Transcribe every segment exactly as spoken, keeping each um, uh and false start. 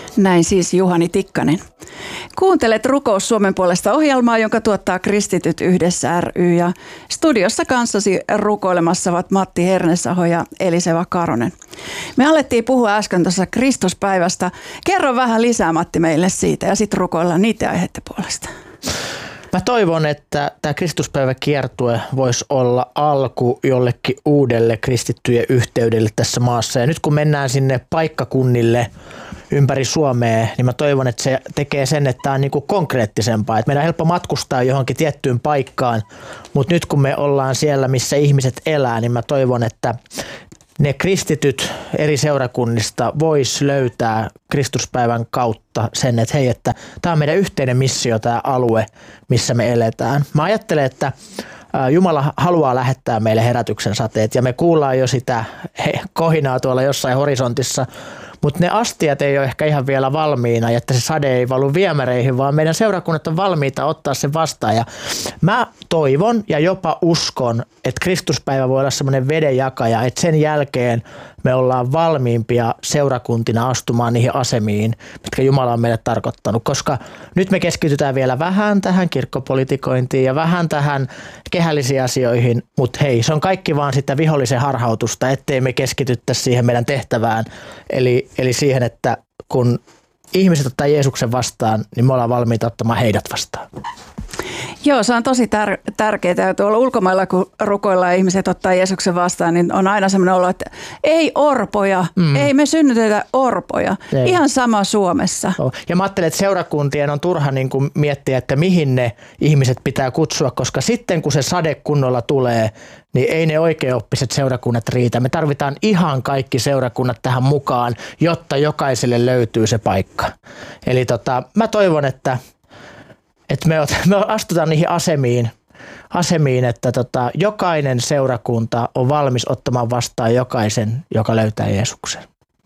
Näin siis Juhani Tikkanen. Kuuntelet Rukous Suomen puolesta -ohjelmaa, jonka tuottaa Kristityt yhdessä ry. Ja studiossa kanssasi rukoilemassa ovat Matti Hernesaho ja Eliseva Karonen. Me alettiin puhua äsken tuossa Kristuspäivästä. Kerro vähän lisää, Matti, meille siitä ja sitten rukoillaan niitä aiheiden puolesta. Mä toivon, että tämä Kristuspäiväkiertue voisi olla alku jollekin uudelle kristittyjen yhteydelle tässä maassa. Ja nyt kun mennään sinne paikkakunnille ympäri Suomea, niin mä toivon, että se tekee sen, että tämä on niin kuin konkreettisempaa. Että meidän on helppo matkustaa johonkin tiettyyn paikkaan, mutta nyt kun me ollaan siellä, missä ihmiset elää, niin mä toivon, että ne kristityt eri seurakunnista vois löytää Kristuspäivän kautta sen, että hei, että tämä on meidän yhteinen missio, tämä alue, missä me eletään. Mä ajattelen, että Jumala haluaa lähettää meille herätyksen sateet ja me kuullaan jo sitä kohinaa tuolla jossain horisontissa, mutta ne astiat ei ole ehkä ihan vielä valmiina, että se sade ei valu viemäreihin, vaan meidän seurakunnat on valmiita ottaa sen vastaan. Ja mä toivon ja jopa uskon, että Kristuspäivä voi olla semmoinen vedenjakaja, että sen jälkeen me ollaan valmiimpia seurakuntina astumaan niihin asemiin, mitkä Jumala on meille tarkoittanut, koska nyt me keskitytään vielä vähän tähän kirkkopolitikointiin ja vähän tähän kehällisiin asioihin, mutta hei, se on kaikki vaan sitä vihollisen harhautusta, ettei me keskityttäisi siihen meidän tehtävään, eli, eli siihen, että kun ihmiset ottaa Jeesuksen vastaan, niin me ollaan valmiita ottamaan heidät vastaan. Joo, se on tosi tär- tärkeää. Tuolla ulkomailla, kun rukoillaan ihmiset ottaa Jeesuksen vastaan, niin on aina sellainen olo, että ei orpoja, mm. ei me synnytetä orpoja. Ei. Ihan sama Suomessa. Ja mä ajattelen, että seurakuntien on turha niin kuin miettiä, että mihin ne ihmiset pitää kutsua, koska sitten kun se sade kunnolla tulee, niin ei ne oikeaoppiset seurakunnat riitä. Me tarvitaan ihan kaikki seurakunnat tähän mukaan, jotta jokaiselle löytyy se paikka. Eli tota, mä toivon, että Että me, me astutaan niihin asemiin, asemiin että tota, jokainen seurakunta on valmis ottamaan vastaan jokaisen, joka löytää Jeesuksen.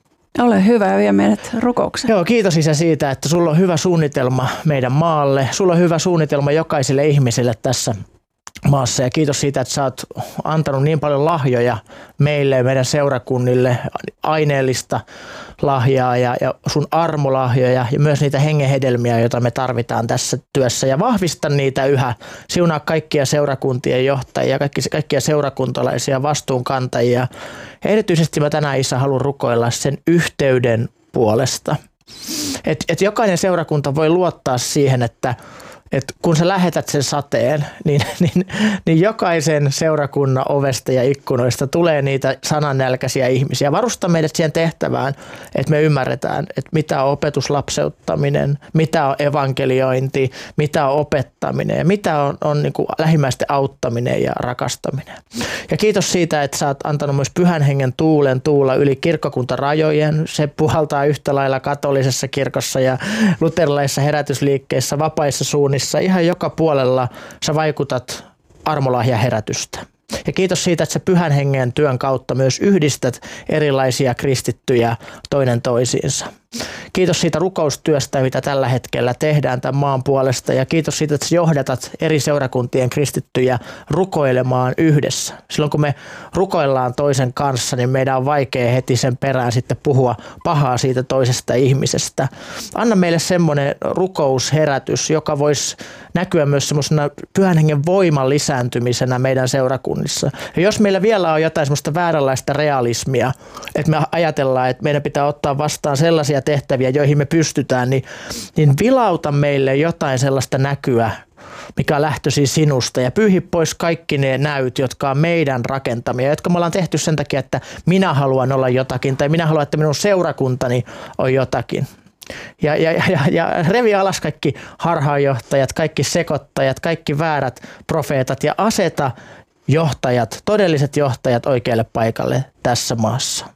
Ole hyvä ja vie meidät rukoukseen. Joo, kiitos Isä siitä, että sulla on hyvä suunnitelma meidän maalle. Sulla on hyvä suunnitelma jokaiselle ihmiselle tässä maassa ja kiitos siitä, että sä oot antanut niin paljon lahjoja meille ja meidän seurakunnille, aineellista lahjaa ja, ja sun armolahjoja ja myös niitä hengenhedelmiä, joita me tarvitaan tässä työssä ja vahvista niitä yhä. Siunaa kaikkia seurakuntien johtajia, kaikki, kaikkia seurakuntalaisia vastuunkantajia ja erityisesti mä tänään Isä haluan rukoilla sen yhteyden puolesta. Että et jokainen seurakunta voi luottaa siihen, että että kun sä lähetät sen sateen, niin, niin, niin jokaisen seurakunnan ovesta ja ikkunoista tulee niitä sanannälkäisiä ihmisiä. Varusta meidät siihen tehtävään, että me ymmärretään, että mitä on opetuslapseuttaminen, mitä on evankeliointi, mitä on opettaminen ja mitä on, on niin kuin lähimmäisten auttaminen ja rakastaminen. Ja kiitos siitä, että sä oot antanut myös pyhän hengen tuulen tuulla yli kirkkokuntarajojen. Se puhaltaa yhtä lailla katolisessa kirkossa ja luterilaisessa herätysliikkeissä, vapaissa suunnissa. Ihan joka puolella sä vaikutat armolahja herätystä. Ja kiitos siitä, että sä pyhän hengen työn kautta myös yhdistät erilaisia kristittyjä toinen toisiinsa. Kiitos siitä rukoustyöstä, mitä tällä hetkellä tehdään tämän maan puolesta ja kiitos siitä, että sä johdatat eri seurakuntien kristittyjä rukoilemaan yhdessä. Silloin kun me rukoillaan toisen kanssa, niin meidän on vaikea heti sen perään sitten puhua pahaa siitä toisesta ihmisestä. Anna meille semmoinen rukousherätys, joka voisi näkyä myös semmoisena pyhän hengen voiman lisääntymisenä meidän seurakunnissa. Ja jos meillä vielä on jotain semmoista vääränlaista realismia, että me ajatellaan, että meidän pitää ottaa vastaan sellaisia tehtäviä, joihin me pystytään, niin, niin vilauta meille jotain sellaista näkyä, mikä on lähtöisin sinusta ja pyyhi pois kaikki ne näyt, jotka on meidän rakentamia, jotka me ollaan tehty sen takia, että minä haluan olla jotakin tai minä haluan, että minun seurakuntani on jotakin. Ja, ja, ja, ja revi alas kaikki harhaanjohtajat, kaikki sekoittajat, kaikki väärät profeetat ja aseta johtajat, todelliset johtajat oikealle paikalle tässä maassa.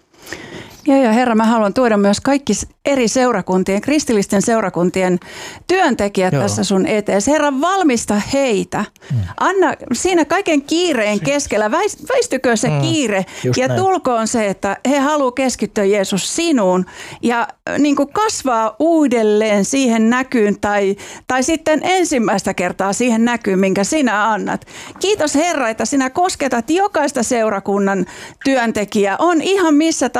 Ja, ja Herra, mä haluan tuoda myös kaikki eri seurakuntien, kristillisten seurakuntien työntekijät Joo. tässä sun etees. Herra, valmista heitä. Mm. Anna siinä kaiken kiireen keskellä, väistykö se mm. kiire Just ja näin. Tulkoon se, että he haluaa keskittyä Jeesus sinuun ja niin kuin kasvaa uudelleen siihen näkyyn tai, tai sitten ensimmäistä kertaa siihen näkyyn, minkä sinä annat. Kiitos Herra, että sinä kosketat jokaista seurakunnan työntekijää. On ihan missä tahansa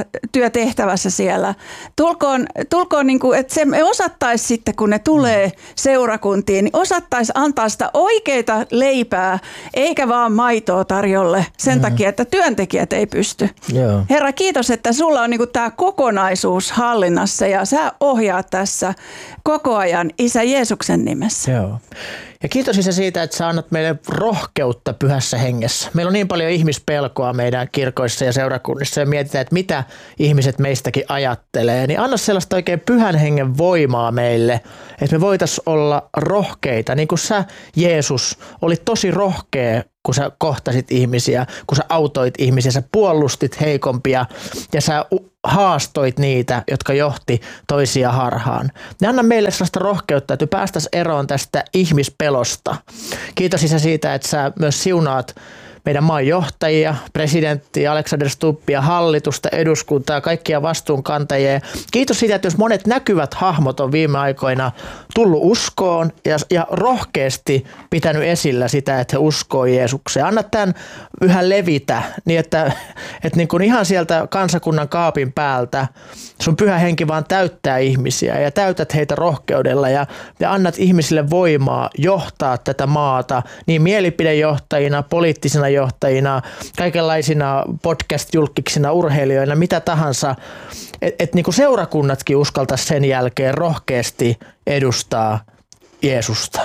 työtehtävässä siellä. Tulkoon, tulkoon niin kuin, että se me osattaisi sitten, kun ne tulee seurakuntiin, niin osattaisi antaa sitä oikeita leipää, eikä vaan maitoa tarjolle sen mm. takia, että työntekijät ei pysty. Joo. Herra, kiitos, että sulla on niin kuin tämä kokonaisuus hallinnassa ja sä ohjaat tässä koko ajan Isä Jeesuksen nimessä. Joo. Ja kiitos Isä siitä, että sä annat meille rohkeutta pyhässä hengessä. Meillä on niin paljon ihmispelkoa meidän kirkoissa ja seurakunnissa ja mietitään, että mitä ihmiset meistäkin ajattelee. Niin anna sellaista oikein pyhän hengen voimaa meille, että me voitaisiin olla rohkeita. Niin kuin sä, Jeesus, olit tosi rohkea, kun sä kohtasit ihmisiä, kun sä autoit ihmisiä, sä puolustit heikompia ja sä haastoit niitä, jotka johti toisia harhaan. Ne anna meille sellaista rohkeutta, että päästäisiin eroon tästä ihmispelosta. Kiitos Isä siitä, että sä myös siunaat meidän maan johtajia, presidentti Alexander Stubbia, hallitusta, eduskuntaa, kaikkia vastuunkantajia. Kiitos siitä, että jos monet näkyvät hahmot on viime aikoina tullut uskoon ja, ja rohkeasti pitänyt esillä sitä, että he uskoo Jeesukseen. Anna tämän yhä levitä niin, että, että niin kuin ihan sieltä kansakunnan kaapin päältä sun pyhä henki vaan täyttää ihmisiä ja täytät heitä rohkeudella ja, ja annat ihmisille voimaa johtaa tätä maata niin mielipidejohtajina, poliittisina johtajina, kaikenlaisina podcast-julkiksina, urheilijoina, mitä tahansa, että et niinku seurakunnatkin uskaltaisi sen jälkeen rohkeasti edustaa Jeesusta.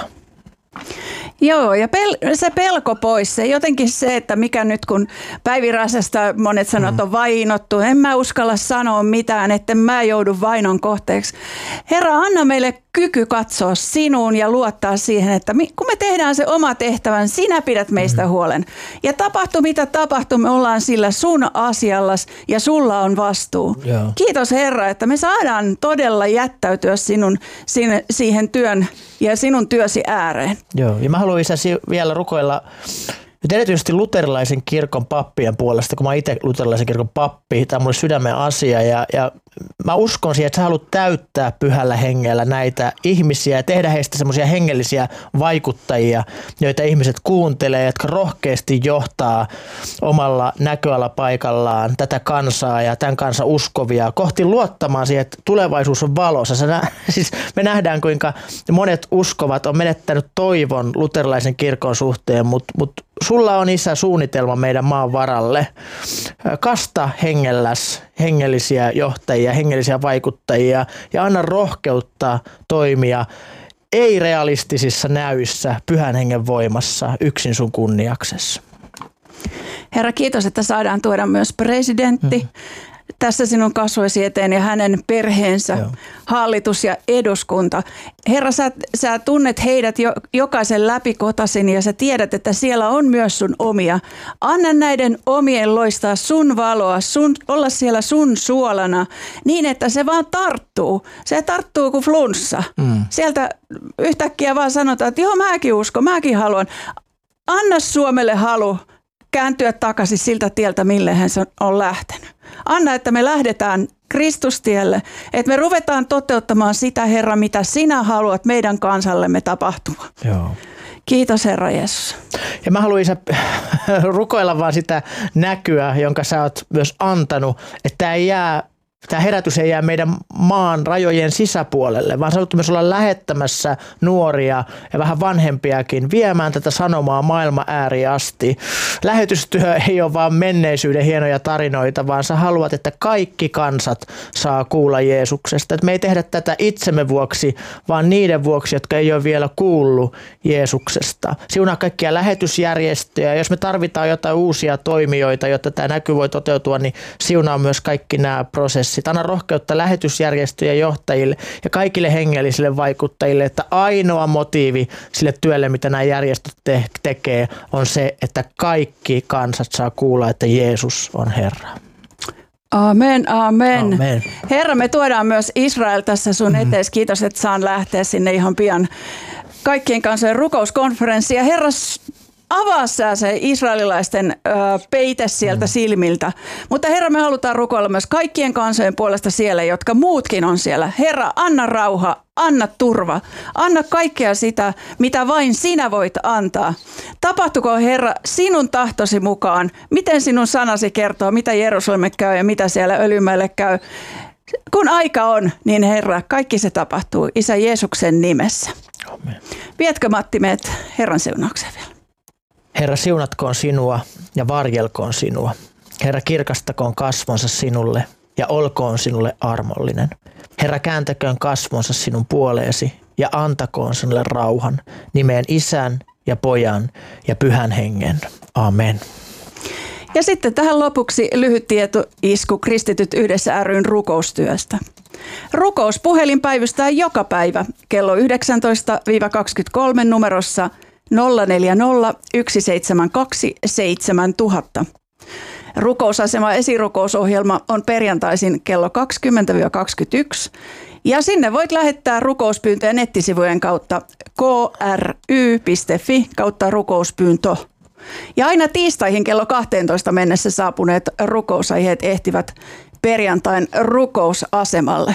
Joo, ja pel- se pelko pois, se jotenkin se, että mikä nyt kun Päivi Räsästä monet sanot on vainottu, en mä uskalla sanoa mitään, etten mä joudu vainon kohteeksi. Herra, anna meille kyky katsoa sinuun ja luottaa siihen, että kun me tehdään se oma tehtävän, sinä pidät meistä huolen. Ja tapahtuu mitä tapahtuu, me ollaan sillä sun asiallas ja sulla on vastuu. Joo. Kiitos Herra, että me saadaan todella jättäytyä sinun, siihen työn ja sinun työsi ääreen. Joo, ja mä haluan Isä vielä rukoilla nyt erityisesti luterilaisen kirkon pappien puolesta, kun mä itse luterilaisen kirkon pappi, tämä on mulle sydämen asia ja, ja mä uskon siihen, että sä haluat täyttää pyhällä hengellä näitä ihmisiä ja tehdä heistä semmoisia hengellisiä vaikuttajia, joita ihmiset kuuntelee, jotka rohkeasti johtaa omalla näköalapaikallaan tätä kansaa ja tämän kansan uskovia kohti luottamaan siihen, että tulevaisuus on valossa. Sä nä- siis me nähdään, kuinka monet uskovat on menettänyt toivon luterilaisen kirkon suhteen, mutta mut sulla on Isä suunnitelma meidän maan varalle. Kasta hengelläs hengellisiä johtajia, hengellisiä vaikuttajia ja anna rohkeutta toimia ei-realistisissa näyissä pyhän hengen voimassa yksin sun kunniaksessa. Herra, kiitos, että saadaan tuoda myös presidentti. Hmm. Tässä sinun kasvoisi eteen ja hänen perheensä, Joo. hallitus ja eduskunta. Herra, sä, sä tunnet heidät jo, jokaisen läpikotasin ja sä tiedät, että siellä on myös sun omia. Anna näiden omien loistaa sun valoa, sun, olla siellä sun suolana niin, että se vaan tarttuu. Se tarttuu kuin flunssa. Mm. Sieltä yhtäkkiä vaan sanotaan, että joo, mäkin uskon, mäkin haluan. Anna Suomelle halu kääntyä takaisin siltä tieltä, mille hän on lähtenyt. Anna, että me lähdetään Kristustielle, että me ruvetaan toteuttamaan sitä, Herra, mitä sinä haluat meidän kansallemme tapahtua. Joo. Kiitos, Herra Jeesus. Ja mä haluan Isä rukoilla vaan sitä näkyä, jonka sä oot myös antanut, että tämä ei jää Tämä herätys ei jää meidän maan rajojen sisäpuolelle, vaan sä haluat myös olla lähettämässä nuoria ja vähän vanhempiakin viemään tätä sanomaa maailman ääriin asti. Lähetystyö ei ole vaan menneisyyden hienoja tarinoita, vaan sä haluat, että kaikki kansat saa kuulla Jeesuksesta. Että me ei tehdä tätä itsemme vuoksi, vaan niiden vuoksi, jotka ei ole vielä kuullut Jeesuksesta. Siunaa kaikkia lähetysjärjestöjä. Jos me tarvitaan jotain uusia toimijoita, jotta tämä näky voi toteutua, niin siunaa myös kaikki nämä prosessit. Anna rohkeutta lähetysjärjestöjen johtajille ja kaikille hengellisille vaikuttajille, että ainoa motiivi sille työlle, mitä nämä järjestöt te- tekee, on se, että kaikki kansat saa kuulla, että Jeesus on Herra. Amen, amen. amen. Herra, me tuodaan myös Israel tässä sun mm-hmm. etees. Kiitos, että saan lähteä sinne ihan pian kaikkien kansojen rukouskonferenssiin. Ja Herra, avaa sä se israelilaisten ö, peite sieltä mm. silmiltä. Mutta Herra, me halutaan rukoilla myös kaikkien kansojen puolesta siellä, jotka muutkin on siellä. Herra, anna rauha, anna turva. Anna kaikkea sitä, mitä vain sinä voit antaa. Tapahtuko Herra sinun tahtosi mukaan? Miten sinun sanasi kertoo, mitä Jerusalemme käy ja mitä siellä Öljymäelle käy? Kun aika on, niin Herra, kaikki se tapahtuu Isä Jeesuksen nimessä. Amen. Vietkö Matti meidät Herran siunaukseen vielä? Herra, siunatkoon sinua ja varjelkoon sinua. Herra, kirkastakoon kasvonsa sinulle ja olkoon sinulle armollinen. Herra, kääntäköön kasvonsa sinun puoleesi ja antakoon sinulle rauhan nimeen Isän ja Pojan ja Pyhän Hengen. Amen. Ja sitten tähän lopuksi lyhyt tietoisku Kristityt yhdessä ry:n rukoustyöstä. Rukouspuhelin päivystää joka päivä kello yhdeksäntoista kaksikymmentäkolme numerossa nolla neljä nolla yksi seitsemän kaksi seitsemän nolla nolla nolla. Rukousasema esirukousohjelma on perjantaisin kello kaksikymmentä kaksikymmentäyksi ja sinne voit lähettää rukouspyyntöjä nettisivujen kautta k r y piste f i kautta rukouspyyntö. Ja aina tiistaihin kello kahteentoista mennessä saapuneet rukousaiheet ehtivät perjantain rukousasemalle.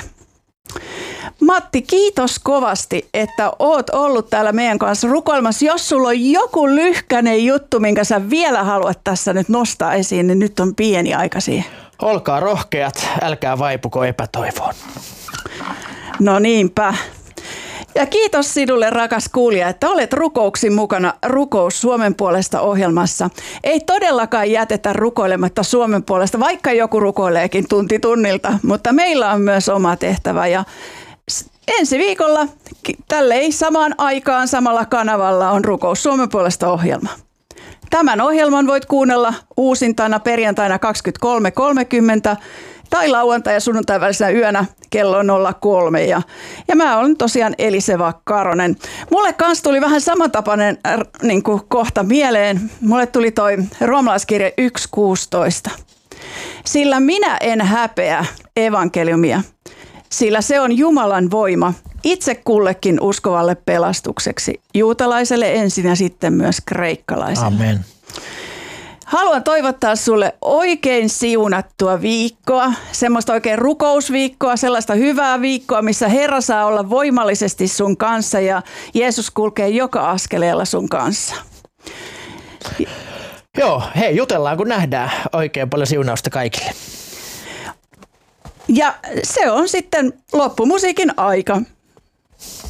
Matti, kiitos kovasti, että oot ollut täällä meidän kanssa rukoilmassa. Jos sulla on joku lyhkäinen juttu, minkä sä vielä haluat tässä nyt nostaa esiin, niin nyt on pieni aika siihen. Olkaa rohkeat, älkää vaipuko epätoivoon. No niinpä. Ja kiitos sinulle, rakas kuulija, että olet rukouksin mukana Rukous Suomen puolesta -ohjelmassa. Ei todellakaan jätetä rukoilematta Suomen puolesta, vaikka joku rukoileekin tunti tunnilta, mutta meillä on myös oma tehtävä. Ja ensi viikolla tälleen samaan aikaan samalla kanavalla on Rukous Suomen puolesta -ohjelma. Tämän ohjelman voit kuunnella uusintana perjantaina kaksikymmentäkolme kolmekymmentä tai lauantai- ja sunnuntai välisenä yönä kello nolla kolme. Ja, ja mä olen tosiaan Eliseva Karonen. Mulle kans tuli vähän samantapainen äh, niin kuin kohta mieleen. Mulle tuli toi roomalaiskirje yksi kuusitoista. Sillä minä en häpeä evankeliumia, sillä se on Jumalan voima itse kullekin uskovalle pelastukseksi, juutalaiselle ensin ja sitten myös kreikkalaiselle. Amen. Haluan toivottaa sulle oikein siunattua viikkoa, semmoista oikein rukousviikkoa, sellaista hyvää viikkoa, missä Herra saa olla voimallisesti sun kanssa ja Jeesus kulkee joka askeleella sun kanssa. Joo, hei, jutellaan kun nähdään. Oikein paljon siunausta kaikille. Ja se on sitten loppumusiikin aika.